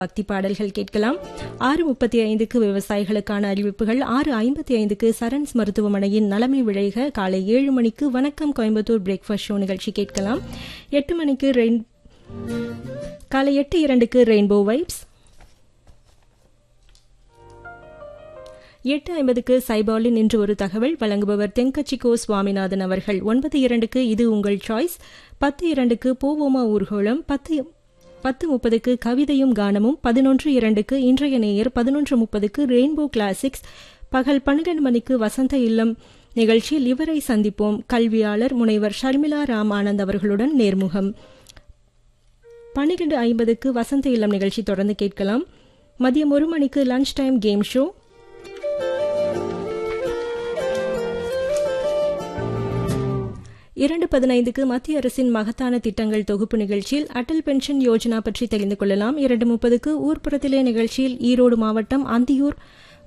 பக்தி பாடல்கள் கேட்கலாம். 6:35க்கு விவசாயிகளுக்கான அறிவிப்புகள், 6:55க்கு சரண்ஸ் மருத்துவமனையின் நலமை விளைக, காலை 7 மணிக்கு வணக்கம் கோயம்புத்தூர் பிரேக்ஃபாஸ்ட் ஷோ நிகழ்ச்சி கேட்கலாம். 8 மணிக்கு காலை 8:02க்கு ரெயின்போ வைப்ஸ், 8:50க்கு சைபாலின் இன்று ஒரு தகவல், வழங்குபவர் தென்கட்சிக்கோ சுவாமிநாதன் அவர்கள். 9:02க்கு இது உங்கள் சாய்ஸ், 10:02க்கு போவோமா ஊர்கோளம், 10:30க்கு கவிதையும் கானமும், 11:02க்கு இன்றைய நேயர், 11:30க்கு ரெயின்போ கிளாசிக்ஸ், பகல் 12 மணிக்கு வசந்த இல்லம் நிகழ்ச்சியில் இவரை சந்திப்போம், கல்வியாளர் முனைவர் ஷர்மிளா ராம் ஆனந்த் அவர்களுடன் நேர்முகம். 12:50க்கு வசந்த இல்லம் நிகழ்ச்சி தொடர்ந்து கேட்கலாம். மதியம் 1 மணிக்கு லஞ்ச் டைம் கேம் ஷோ, 2:15க்கு மத்திய அரசின் மகத்தான திட்டங்கள் தொகுப்பு நிகழ்ச்சியில் அடல் பென்ஷன் யோஜனா பற்றி தெரிந்து கொள்ளலாம். 2:30க்கு ஊர்ப்புறத்திலே நிகழ்ச்சியில் ஈரோடு மாவட்டம் அந்தியூர்